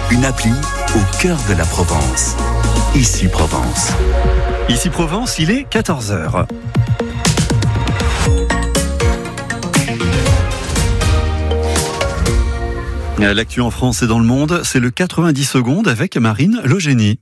une appli au cœur de la Provence. Ici Provence. Ici Provence, il est 14h. L'actu en France et dans le monde, c'est le 90 secondes avec Marine Logénie.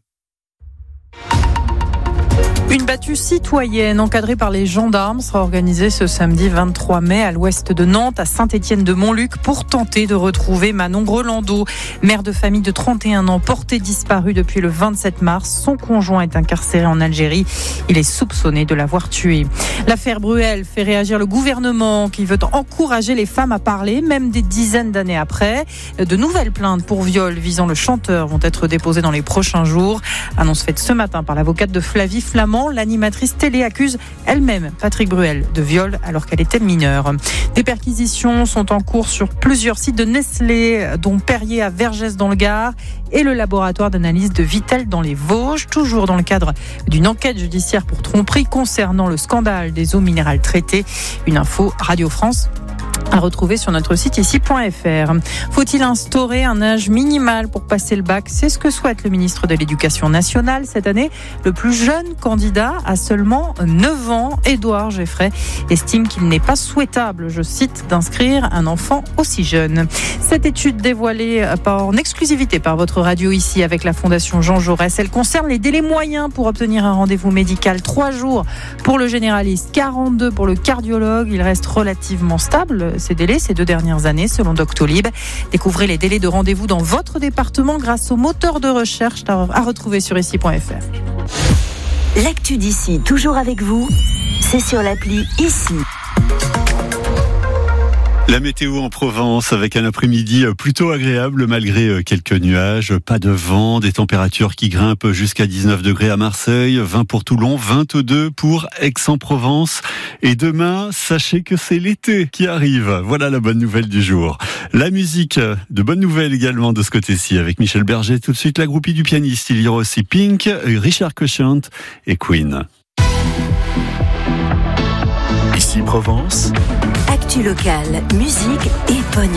Une battue citoyenne encadrée par les gendarmes sera organisée ce samedi 23 mai à l'ouest de Nantes, à Saint-Étienne-de-Montluc, pour tenter de retrouver Manon Grelandot, mère de famille de 31 ans, portée disparue depuis le 27 mars. Son conjoint est incarcéré en Algérie. Il est soupçonné de l'avoir tuée. L'affaire Bruel fait réagir le gouvernement qui veut encourager les femmes à parler, même des dizaines d'années après. De nouvelles plaintes pour viol visant le chanteur vont être déposées dans les prochains jours. Annonce faite ce matin par l'avocate de Flavie Flament. L'animatrice télé accuse elle-même Patrick Bruel de viol alors qu'elle était mineure. Des perquisitions sont en cours sur plusieurs sites de Nestlé, dont Perrier à Vergès dans le Gard et le laboratoire d'analyse de Vittel dans les Vosges, toujours dans le cadre d'une enquête judiciaire pour tromperie concernant le scandale des eaux minérales traitées. Une info Radio France à retrouver sur notre site ici.fr. Faut-il instaurer un âge minimal pour passer le bac ? C'est ce que souhaite le ministre de l'Éducation nationale cette année. Le plus jeune candidat a seulement 9 ans. Édouard Geffray estime qu'il n'est pas souhaitable, je cite, d'inscrire un enfant aussi jeune. Cette étude dévoilée en exclusivité par votre radio ici avec la Fondation Jean Jaurès, elle concerne les délais moyens pour obtenir un rendez-vous médical. 3 jours pour le généraliste, 42 pour le cardiologue. Il reste relativement stable ces délais ces 2 dernières années selon Doctolib. Découvrez les délais de rendez-vous dans votre département grâce au moteur de recherche à retrouver sur ici.fr. L'actu d'ici, toujours avec vous, c'est sur l'appli Ici. La météo en Provence avec un après-midi plutôt agréable malgré quelques nuages, pas de vent, des températures qui grimpent jusqu'à 19 degrés à Marseille, 20 pour Toulon, 22 pour Aix-en-Provence. Et demain, sachez que c'est l'été qui arrive. Voilà la bonne nouvelle du jour. La musique, de bonnes nouvelles également de ce côté-ci avec Michel Berger. Tout de suite, la groupie du pianiste. Il y aura aussi Pink, Richard Cochant et Queen. Ici Provence. Actu locale, musique et pognon.